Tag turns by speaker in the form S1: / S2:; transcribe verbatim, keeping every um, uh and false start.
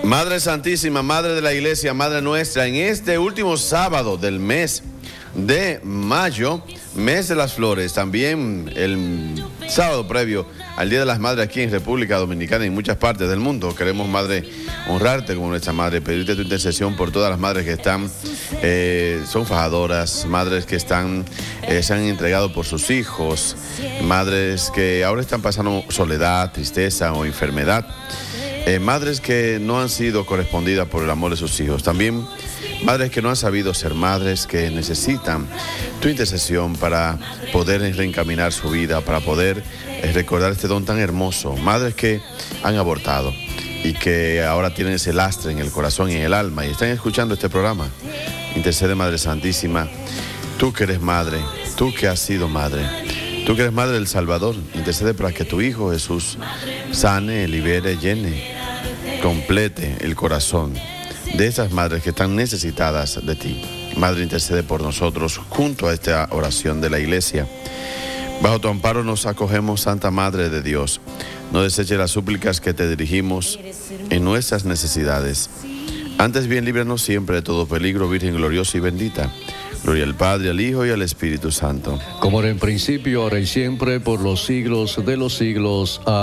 S1: Madre Santísima, Madre de la Iglesia, Madre nuestra, en este último sábado del mes de mayo, mes de las flores, también el sábado previo al Día de las Madres aquí en República Dominicana y en muchas partes del mundo. Queremos, Madre, honrarte como nuestra Madre, pedirte tu intercesión por todas las madres que están, eh, son fajadoras, madres que están, eh, se han entregado por sus hijos, madres que ahora están pasando soledad, tristeza o enfermedad. Eh, madres que no han sido correspondidas por el amor de sus hijos. También madres que no han sabido ser madres, que necesitan tu intercesión para poder reencaminar su vida, para poder eh, recordar este don tan hermoso. Madres que han abortado y que ahora tienen ese lastre en el corazón y en el alma y están escuchando este programa. Intercede, Madre Santísima, tú que eres madre, tú que has sido madre, tú que eres madre del Salvador, intercede para que tu Hijo Jesús sane, libere, llene, complete el corazón de esas madres que están necesitadas de ti. Madre, intercede por nosotros junto a esta oración de la Iglesia. Bajo tu amparo nos acogemos, Santa Madre de Dios. No deseches las súplicas que te dirigimos en nuestras necesidades. Antes bien, líbranos siempre de todo peligro, Virgen gloriosa y bendita. Gloria al Padre, al Hijo y al Espíritu Santo.
S2: Como era en principio, ahora y siempre, por los siglos de los siglos. Amén.